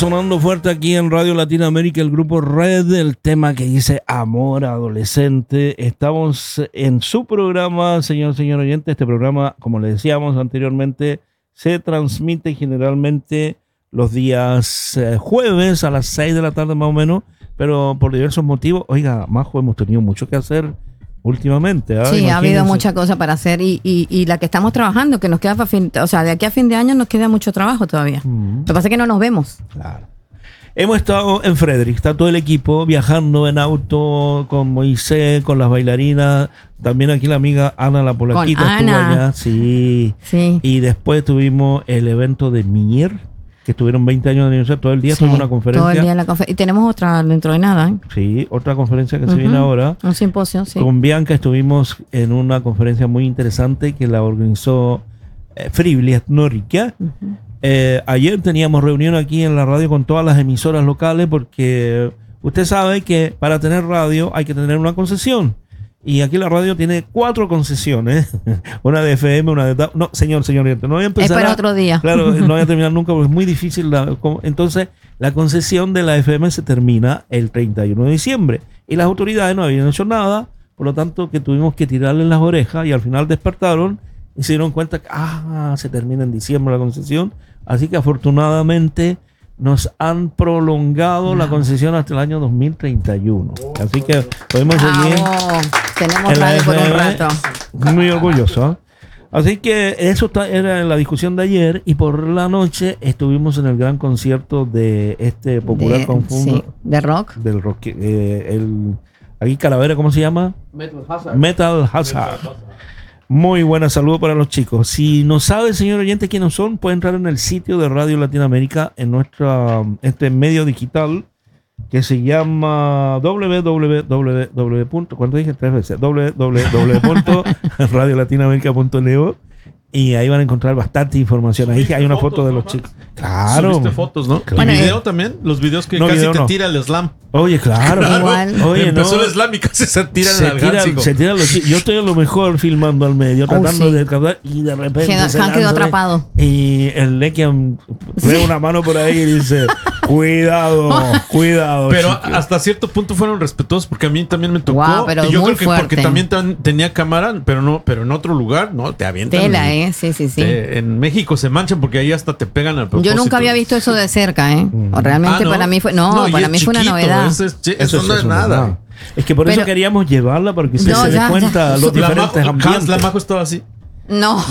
Sonando fuerte aquí en Radio Latinoamérica, el grupo Red, el tema que dice Amor Adolescente. Estamos en su programa, señor oyente. Este programa, como le decíamos anteriormente, se transmite generalmente los días jueves a las 6 de la tarde más o menos, pero por diversos motivos. Oiga, Majo, hemos tenido mucho que hacer últimamente. ¿Ah? Sí, ha habido mucha cosa para hacer y la que estamos trabajando, que nos queda de aquí a fin de año nos queda mucho trabajo todavía. Lo que pasa es que no nos vemos. Claro. Hemos estado en Frederick, está todo el equipo viajando en auto con Moisés, con las bailarinas, también aquí la amiga Ana la Polaquita con estuvo Ana. allá, sí. Y después tuvimos el evento de Mier, que estuvieron 20 años de aniversario, todo el día tuvimos una conferencia. Todo el día en la conferencia. Y tenemos otra dentro de nada, ¿eh? Sí, otra conferencia que se viene ahora. Un simposio, sí. Con Bianca estuvimos en una conferencia muy interesante que la organizó Frivilliga Norrica. Ayer teníamos reunión aquí en la radio con todas las emisoras locales porque usted sabe que para tener radio hay que tener una concesión. Y aquí la radio tiene 4 concesiones. Una de FM, una de... No, señor, no voy a empezar. Es para otro día. Claro, no voy a terminar nunca porque es muy difícil. Entonces, la concesión de la FM se termina el 31 de diciembre. Y las autoridades no habían hecho nada. Por lo tanto, que tuvimos que tirarle las orejas y al final despertaron y se dieron cuenta que se termina en diciembre la concesión. Así que afortunadamente nos han prolongado la concesión hasta el año 2031. Así que podemos seguir. Tenemos radio por un rato. Muy orgulloso. Así que eso era la discusión de ayer. Y por la noche estuvimos en el gran concierto de este popular conjunto. Sí, de rock. Del rock. Aquí Calavera, ¿cómo se llama? Metal Hazard. Muy buena salud para los chicos. Si no sabe, señor oyente, quiénes son, puede entrar en el sitio de Radio Latinoamérica en este medio digital que se llama ¿cuánto dije? 3 veces. www.radiolatinoamerica.neo y ahí van a encontrar bastante información. Ahí hay una foto de los chicos. Claro. Subiste fotos, ¿no? Bueno, ¿y video también? Los videos que casi te tira el slam. Oye, claro. Oye, empezó el slam y casi se tiran al Gánsico. Yo estoy a lo mejor filmando al medio, tratando de captar y de repente quedó atrapado. Y el Lekian ve una mano por ahí y dice cuidado. Pero chicos. hasta cierto punto fueron respetuosos porque a mí también me tocó. Pero y yo muy creo que fuerte. porque también tenía cámara, pero en otro lugar, no, te avientan. Tela, sí. En México se manchan porque ahí hasta te pegan al propósito. Yo nunca había visto eso de cerca, ¿eh? Realmente para mí fue... para mí fue una novedad. Eso no es nada. Es que por eso queríamos llevarla para que usted se dé cuenta los diferentes ambientes. La Majo estaba así. No,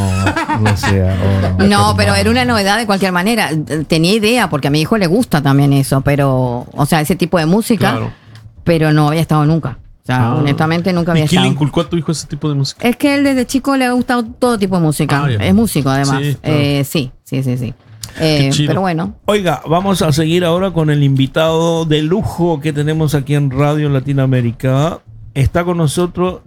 pero era una novedad de cualquier manera. Tenía idea, porque a mi hijo le gusta también eso, pero, o sea, ese tipo de música, claro. Pero no había estado nunca. O sea, honestamente nunca había estado. ¿Y quién le inculcó a tu hijo ese tipo de música? Es que él desde chico le ha gustado todo tipo de música. Es músico, además. Sí, claro. Sí. Pero bueno. Oiga, vamos a seguir ahora con el invitado de lujo que tenemos aquí en Radio Latinoamérica. Está con nosotros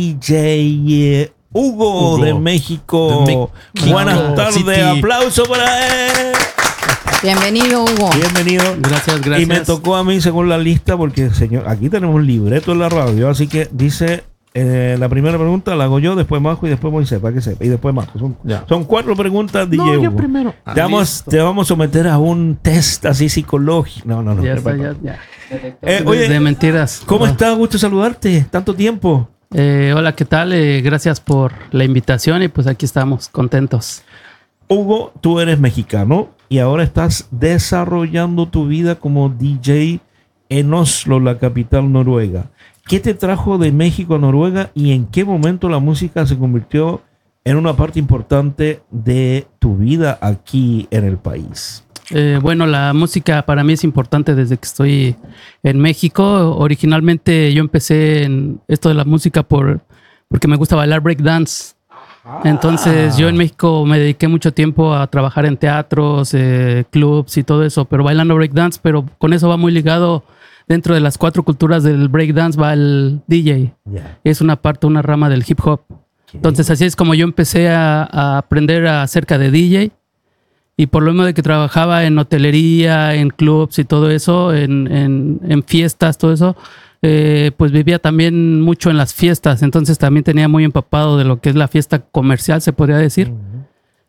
DJ Hugo de México. Buenas tardes, City. Aplauso para él. Bienvenido, Hugo. Bienvenido. Gracias. Y me tocó a mí según la lista porque, señor, aquí tenemos un libreto en la radio, así que dice... la primera pregunta la hago yo, después Majo y después Moisés, para que sepa, y después Majo. Son 4 preguntas, DJ Hugo. Yo primero. Te vamos a someter a un test así psicológico. No. Ya. Oye, de mentiras. ¿Cómo estás? Gusto saludarte. Tanto tiempo. Hola, ¿qué tal? Gracias por la invitación y pues aquí estamos, contentos. Hugo, tú eres mexicano y ahora estás desarrollando tu vida como DJ en Oslo, la capital noruega. ¿Qué te trajo de México a Noruega y en qué momento la música se convirtió en una parte importante de tu vida aquí en el país? Bueno, la música para mí es importante desde que estoy en México. Originalmente yo empecé en esto de la música porque me gusta bailar breakdance. Entonces yo en México me dediqué mucho tiempo a trabajar en teatros, clubs y todo eso, pero bailando breakdance, pero con eso va muy ligado. Dentro de las 4 culturas del breakdance va el DJ. Es una rama del hip hop. Entonces así es como yo empecé a aprender acerca de DJ. Y por lo menos de que trabajaba en hotelería, en clubs y todo eso, en fiestas, todo eso, pues vivía también mucho en las fiestas. Entonces también tenía muy empapado de lo que es la fiesta comercial, se podría decir.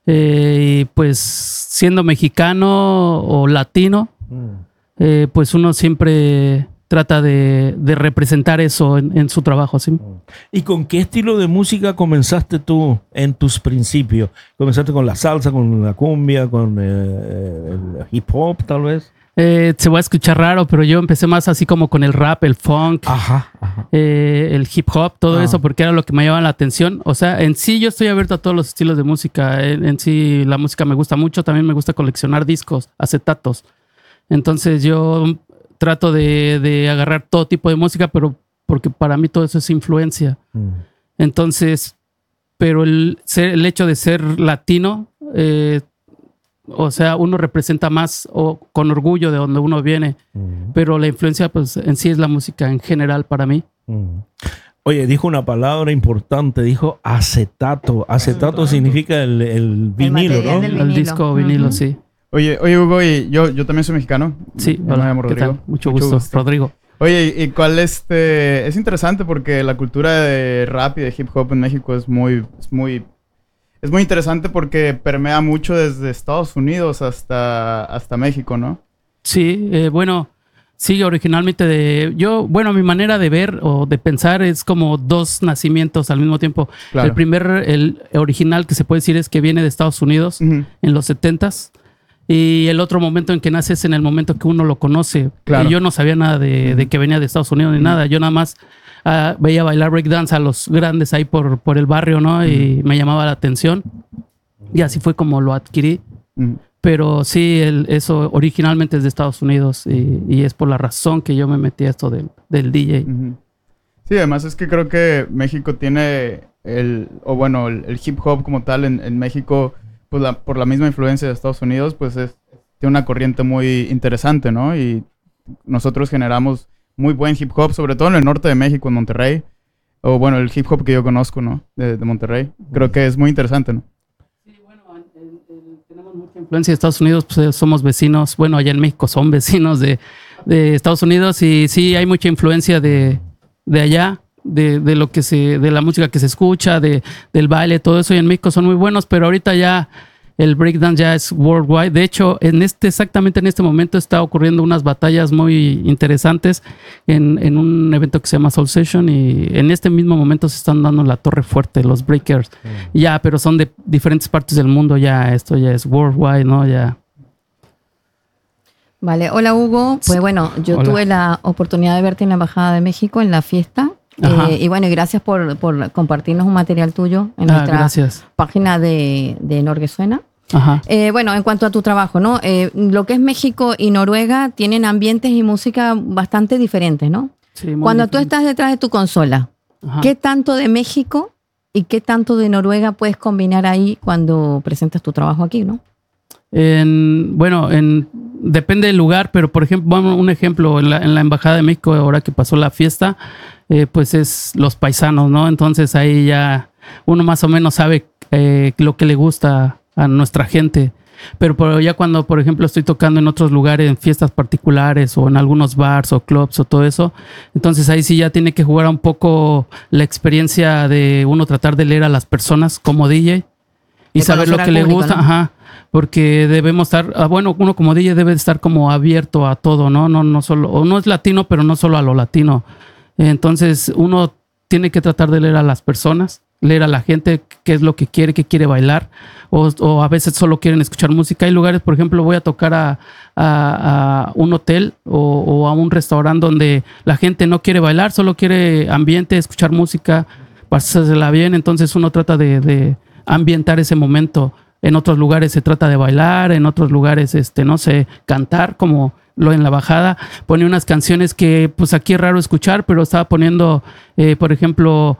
Y pues siendo mexicano o latino, pues uno siempre trata de representar eso en su trabajo, ¿sí? ¿Y con qué estilo de música comenzaste tú en tus principios? ¿Comenzaste con la salsa, con la cumbia, con el hip hop tal vez? Se va a escuchar raro, pero yo empecé más así como con el rap, el funk, Ajá. el hip hop, todo eso, porque era lo que me llamaba la atención. O sea, en sí yo estoy abierto a todos los estilos de música. En sí la música me gusta mucho. También me gusta coleccionar discos, acetatos. Entonces yo trato de agarrar todo tipo de música, pero porque para mí todo eso es influencia. Entonces, pero el hecho de ser latino, o sea, uno representa más con orgullo de donde uno viene, pero la influencia pues en sí es la música en general para mí. Oye, dijo una palabra importante, dijo acetato. Acetato significa el vinilo, material ¿no? del El disco vinilo, sí. Oye, Hugo, y yo también soy mexicano. Sí, Yo me hola, llamo ¿qué Rodrigo. tal? Mucho gusto, Rodrigo. Oye, ¿y cuál es interesante porque la cultura de rap y de hip hop en México es muy interesante porque permea mucho desde Estados Unidos hasta México, ¿no? Sí, bueno, sí, originalmente mi manera de ver o de pensar es como dos nacimientos al mismo tiempo. Claro. El original que se puede decir es que viene de Estados Unidos en los 70s. Y el otro momento en que nace es en el momento que uno lo conoce. Claro. Y yo no sabía nada de que venía de Estados Unidos ni nada. Yo nada más veía bailar breakdance a los grandes ahí por el barrio, ¿no? Y me llamaba la atención. Y así fue como lo adquirí. Pero sí, eso originalmente es de Estados Unidos. Y es por la razón que yo me metí a esto del DJ. Sí, además es que creo que México tiene el hip hop como tal en México, pues por la misma influencia de Estados Unidos, pues tiene una corriente muy interesante, ¿no? Y nosotros generamos muy buen hip hop, sobre todo en el norte de México, en Monterrey. O bueno, el hip hop que yo conozco, ¿no? De Monterrey. Creo que es muy interesante, ¿no? Sí, bueno, tenemos mucha influencia de Estados Unidos, pues somos vecinos. Bueno, allá en México son vecinos de Estados Unidos y sí hay mucha influencia de allá. De lo que de la música que se escucha, del baile, todo eso, y en México son muy buenos, pero ahorita ya el breakdance ya es worldwide. De hecho, exactamente en este momento está ocurriendo unas batallas muy interesantes en un evento que se llama Soul Session, y en este mismo momento se están dando la torre fuerte, los breakers. Ya, pero son de diferentes partes del mundo, ya esto ya es worldwide, ¿no? Ya. Vale, hola Hugo. Pues bueno, yo Hola. tuve la oportunidad de verte en la Embajada de México en la fiesta. Y bueno, y gracias por compartirnos un material tuyo en nuestra Gracias. página de Norguesuena. Ajá. Bueno, en cuanto a tu trabajo, ¿no? Lo que es México y Noruega tienen ambientes y música bastante diferentes, ¿no? Sí, muy Cuando tú diferente. estás detrás de tu consola, Ajá. ¿qué tanto de México y qué tanto de Noruega puedes combinar ahí cuando presentas tu trabajo aquí, ¿no? Depende del lugar, pero por ejemplo, vamos un ejemplo, en la Embajada de México, ahora que pasó la fiesta, pues es los paisanos, ¿no? Entonces ahí ya uno más o menos sabe lo que le gusta a nuestra gente. Pero ya cuando, por ejemplo, estoy tocando en otros lugares, en fiestas particulares o en algunos bars o clubs o todo eso, entonces ahí sí ya tiene que jugar un poco la experiencia de uno tratar de leer a las personas como DJ y De saber lo conocer que al le público, gusta, ¿no? ajá, porque debemos estar, uno como DJ debe estar como abierto a todo, ¿no? No solo, o no es latino, pero no solo a lo latino. Entonces uno tiene que tratar de leer a las personas, leer a la gente qué es lo que quiere bailar, o a veces solo quieren escuchar música. Hay lugares, por ejemplo, voy a tocar a un hotel o a un restaurante donde la gente no quiere bailar, solo quiere ambiente, escuchar música, pasársela bien. Entonces uno trata de ambientar ese momento. En otros lugares se trata de bailar, en otros lugares, no sé, cantar, como lo en la bajada. Pone unas canciones que pues aquí es raro escuchar, pero estaba poniendo, por ejemplo,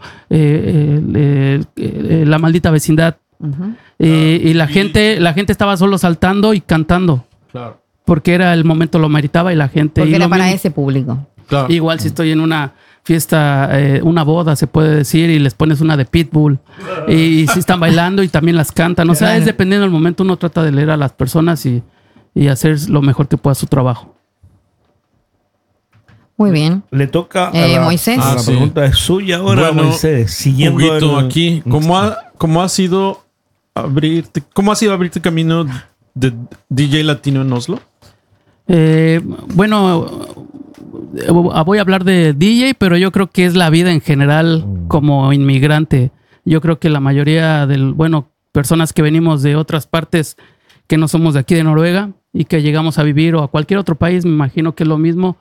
La Maldita Vecindad. Uh-huh. Y la gente estaba solo saltando y cantando. Claro. Porque era el momento, lo meritaba y la gente... Porque y era lo para mismo- ese público. Claro. Igual si estoy en una fiesta, una boda se puede decir, y les pones una de Pitbull y si están bailando y también las cantan. O sea, es dependiendo del momento, uno trata de leer a las personas y hacer lo mejor que pueda su trabajo. Muy bien. Le toca Moisés. la sí. pregunta es suya ahora, Bueno, Moisés. Siguiendo Huguito, aquí, ¿cómo ha sido ¿Cómo ha sido abrirte camino de DJ latino en Oslo? Bueno, voy a hablar de DJ, pero yo creo que es la vida en general como inmigrante. Yo creo que la mayoría personas que venimos de otras partes que no somos de aquí de Noruega y que llegamos a vivir o a cualquier otro país, me imagino que es lo mismo.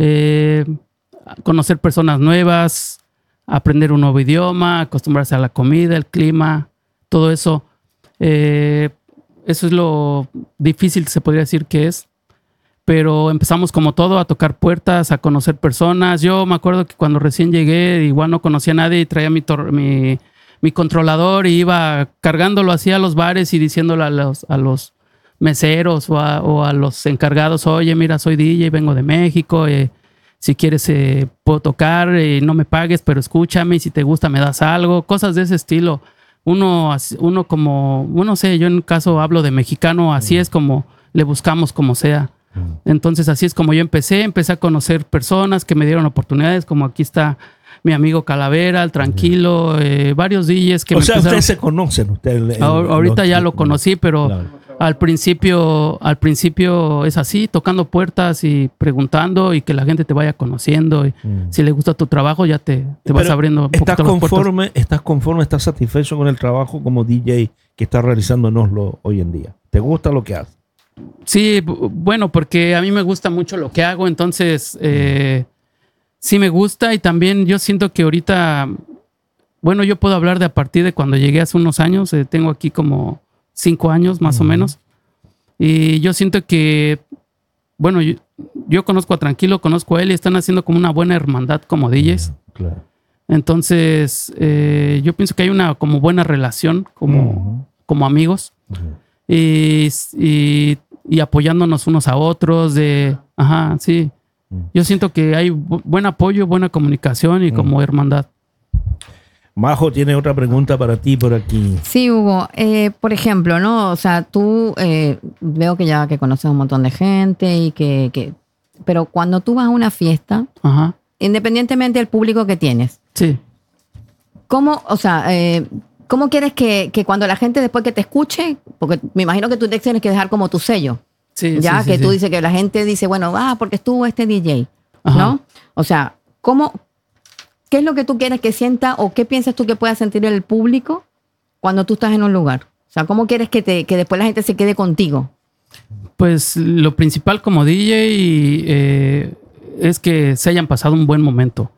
Conocer personas nuevas, aprender un nuevo idioma, acostumbrarse a la comida, el clima, todo eso. Eso es lo difícil, se podría decir que es. Pero empezamos como todo, a tocar puertas, a conocer personas. Yo me acuerdo que cuando recién llegué, igual no conocía a nadie y traía mi controlador y iba cargándolo así a los bares y diciéndole a los meseros o a los encargados: oye, mira, soy DJ, vengo de México, si quieres puedo tocar, no me pagues, pero escúchame, y si te gusta me das algo, cosas de ese estilo. Uno como, no sé, yo en un caso hablo de mexicano, así es como le buscamos como sea. Entonces así es como yo empecé a conocer personas que me dieron oportunidades, como aquí está mi amigo Calavera, el Tranquilo, varios DJs que o sea, ustedes se conocen. Ahorita ya lo conocí, pero claro. Al principio es así, tocando puertas y preguntando y que la gente te vaya conociendo. Y si le gusta tu trabajo, ya te vas abriendo un poquito las puertas. ¿Estás conforme, estás satisfecho con el trabajo como DJ que estás realizando en Oslo hoy en día? ¿Te gusta lo que haces? Sí, bueno, porque a mí me gusta mucho lo que hago, entonces sí me gusta, y también yo siento que ahorita, bueno, yo puedo hablar de a partir de cuando llegué hace unos años, tengo aquí como 5 años más o menos, y yo siento que, bueno, yo conozco a Tranquilo, conozco a él y están haciendo como una buena hermandad como DJs. Claro. Entonces, yo pienso que hay una como buena relación como amigos. Y apoyándonos unos a otros sí. Yo siento que hay buen apoyo, buena comunicación y como hermandad. Majo tiene otra pregunta para ti por aquí. Sí, Hugo. Por ejemplo, ¿no? O sea, tú veo que conoces un montón de gente y pero cuando tú vas a una fiesta, independientemente del público que tienes, sí. ¿Cómo, o sea, ¿cómo quieres que cuando la gente después que te escuche, porque me imagino que tú te tienes que dejar como tu sello, sí, ya sí, que sí, tú sí. dices que la gente dice, bueno, porque estuvo este DJ, ¿no? O sea, ¿qué es lo que tú quieres que sienta o qué piensas tú que pueda sentir el público cuando tú estás en un lugar? O sea, ¿cómo quieres que después la gente se quede contigo? Pues lo principal como DJ es que se hayan pasado un buen momento.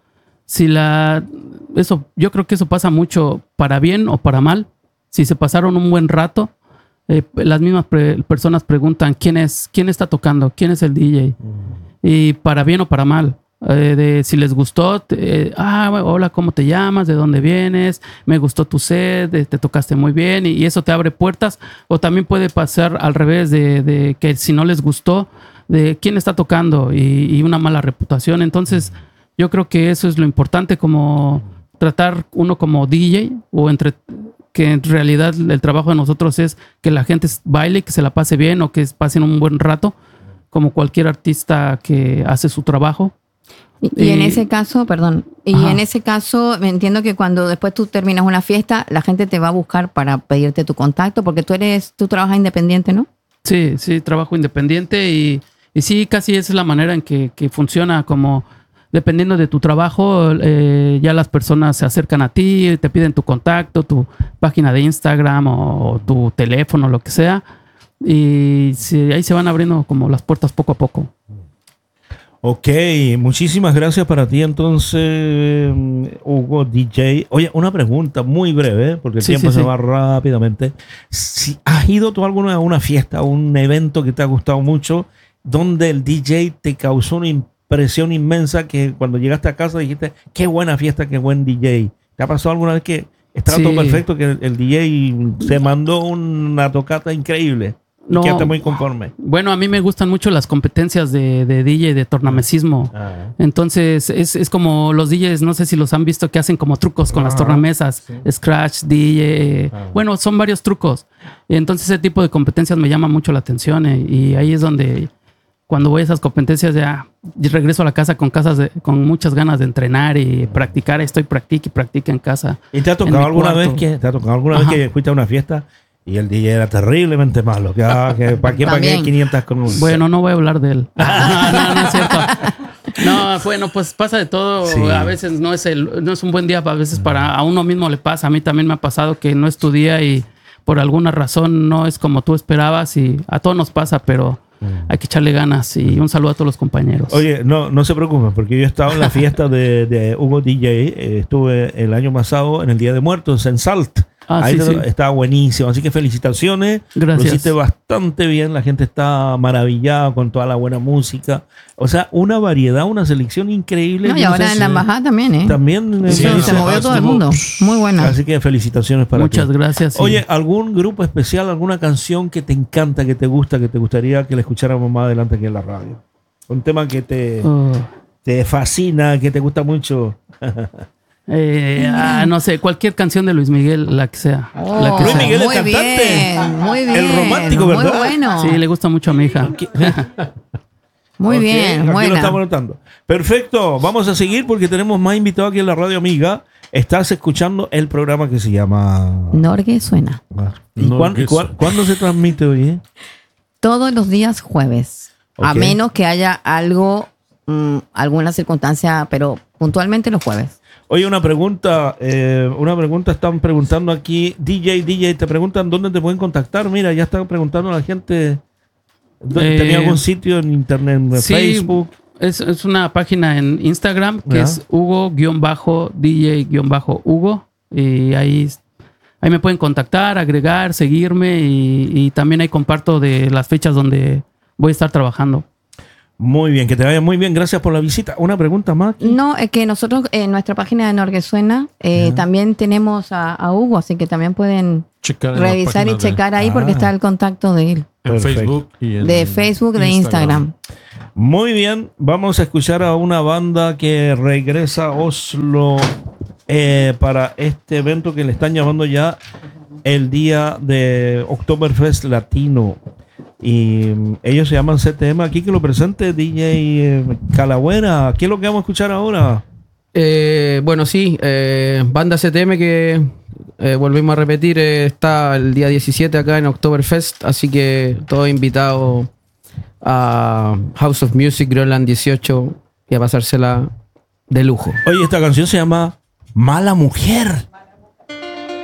Yo creo que eso pasa mucho para bien o para mal. Si se pasaron un buen rato, las mismas personas preguntan quién está tocando, quién es el DJ. Y para bien o para mal. Si les gustó, hola, ¿cómo te llamas? ¿De dónde vienes? Me gustó tu set, te tocaste muy bien, y eso te abre puertas. O también puede pasar al revés, de que si no les gustó, de quién está tocando y una mala reputación. Entonces yo creo que eso es lo importante, como tratar uno como DJ que en realidad el trabajo de nosotros es que la gente baile, que se la pase bien o que pasen un buen rato, como cualquier artista que hace su trabajo. Y en ese caso, en ese caso me entiendo que cuando después tú terminas una fiesta, la gente te va a buscar para pedirte tu contacto, porque tú trabajas independiente, ¿no? Sí, trabajo independiente y sí, casi esa es la manera en que funciona, como dependiendo de tu trabajo, ya las personas se acercan a ti, te piden tu contacto, tu página de Instagram o tu teléfono, lo que sea, y ahí se van abriendo como las puertas poco a poco. Ok, muchísimas gracias para ti entonces, Hugo, DJ. Oye, una pregunta muy breve, porque el tiempo se va rápidamente. Si has ido tú alguna vez a una fiesta, a un evento que te ha gustado mucho, donde el DJ te causó una impresión inmensa, que cuando llegaste a casa dijiste, qué buena fiesta, qué buen DJ. ¿Te ha pasado alguna vez que estaba todo perfecto, que el DJ se mandó una tocata increíble? No, quédate muy conforme. Bueno, a mí me gustan mucho las competencias de DJ, de tornamesismo. Entonces, es como los DJs, no sé si los han visto, que hacen como trucos con las tornamesas. Sí. Scratch, DJ. Bueno, son varios trucos. Entonces, ese tipo de competencias me llama mucho la atención. Y ahí es donde, cuando voy a esas competencias, ya regreso a la casa con muchas ganas de entrenar y practicar. Practique en casa. ¿Y te ha tocado alguna vez que fuiste a una fiesta Y el DJ era terriblemente malo. Que ¿para qué pagué 500 con un? Bueno, no voy a hablar de él. No es cierto. No, bueno, pues pasa de todo. Sí. A veces no es un buen día, a veces a uno mismo le pasa. A mí también me ha pasado que no estudia y por alguna razón no es como tú esperabas y a todos nos pasa, pero hay que echarle ganas y un saludo a todos los compañeros. Oye, no se preocupen, porque yo he estado en la fiesta de Hugo DJ. Estuve el año pasado en el Día de Muertos en Salt. Ahí sí. estaba buenísimo, así que felicitaciones. Gracias. Lo hiciste bastante bien, la gente está maravillada con toda la buena música. O sea, una variedad, una selección increíble. No, y ahora en la embajada también, ¿eh? También. Sí, se movió todo el mundo. Muy buena. Así que felicitaciones para ti. Muchas gracias. Sí. Oye, ¿algún grupo especial, alguna canción que te encanta, que te gusta, que te gustaría que la escucháramos más adelante aquí en la radio? Un tema que te fascina, que te gusta mucho. No sé, cualquier canción de Luis Miguel, la que sea. La que Luis sea. Miguel, el muy cantante. bien, muy bien. El romántico, muy ¿verdad? bueno. Sí, le gusta mucho a mi hija. Muy Ok, bien, aquí lo buena. estamos notando. Perfecto, vamos a seguir porque tenemos más invitados aquí en la radio amiga. Estás escuchando el programa que se llama Norgue suena. ¿Y cuándo se transmite hoy? Todos los días jueves. A Ok. menos que haya algo, alguna circunstancia, pero puntualmente los jueves. Oye, una pregunta están preguntando aquí, DJ, te preguntan dónde te pueden contactar. Mira, ya están preguntando a la gente, ¿tenía algún sitio en internet, en Sí, Facebook? Es una página en Instagram que Ya. es Hugo-DJ-Hugo. Y ahí me pueden contactar, agregar, seguirme y también ahí comparto de las fechas donde voy a estar trabajando. Muy bien, que te vaya muy bien, gracias por la visita. Una pregunta más. No, es que nosotros en nuestra página de Norgue Suena también tenemos a Hugo, así que también pueden Checar en la revisar y página de- checar ahí porque está el contacto de él. en Perfecto. Facebook y en De Facebook, de Instagram. Muy bien, vamos a escuchar a una banda que regresa a Oslo para este evento que le están llamando ya el día de Oktoberfest Latino. Y ellos se llaman CTM. Aquí que lo presente DJ Calavera. ¿Qué es lo que vamos a escuchar ahora? Bueno, sí, banda CTM que volvemos a repetir, está el día 17 acá en Oktoberfest, así que todo invitado a House of Music Groenland 18 y a pasársela de lujo. Oye, esta canción se llama Mala Mujer.